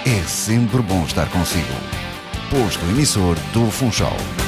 É sempre bom estar consigo. Posto emissor do Funchal.